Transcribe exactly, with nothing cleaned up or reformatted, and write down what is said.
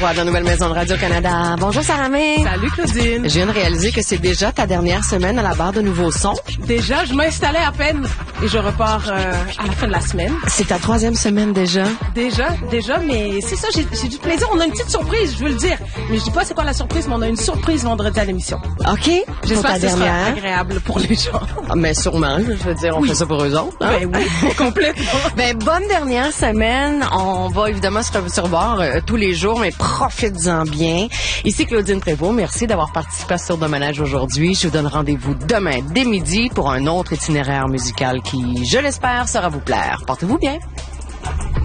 trois, dans la nouvelle maison de Radio-Canada. Bonjour, Sarah May. Salut, Claudine. Je viens de réaliser que c'est déjà ta dernière semaine à la barre de Nouveaux Sons. Déjà, je m'installais à peine et je repars euh, à la fin de la semaine. C'est ta troisième semaine déjà? Déjà, déjà, mais c'est ça, j'ai, j'ai du plaisir. On a une petite surprise, je veux le dire. Mais je dis pas c'est quoi la surprise, mais on a une surprise vendredi à l'émission. OK. J'espère ta que ce sera dernière. agréable pour les gens. Ah, mais sûrement, je veux dire, on Oui. fait ça pour eux autres. Hein? Ben oui, complètement. Ben, bonne dernière semaine. On va évidemment se revoir euh, tous les jours, mais profites-en bien. Ici Claudine Prévost, merci d'avoir participé à Sur de Manège aujourd'hui. Je vous donne rendez-vous demain dès midi pour un autre itinéraire musical qui, je l'espère, sera vous plaire. Portez-vous bien.